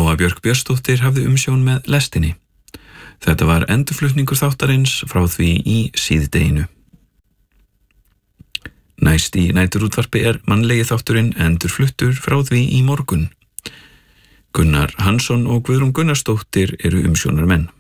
Lóa Björk Björnsdóttir hafði umsjón með lestinni. Þetta var endurflutningur þáttarins frá því í síðdeginu. Næst í næturútvarpi mannlegi þátturinn endurfluttur frá því í morgun. Gunnar Hansson og Guðrún Gunnarsdóttir eru umsjónarmenn.